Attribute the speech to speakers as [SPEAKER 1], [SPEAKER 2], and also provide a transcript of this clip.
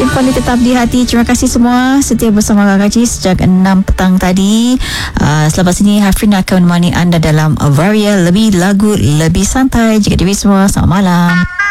[SPEAKER 1] Simpan dia tetap di hati. Terima kasih semua setia bersama Kakak Cik sejak 6 petang tadi. Selepas ini Hafrin akan menemani anda dalam Varia, lebih lagu, lebih santai. Jika diri semua, selamat malam.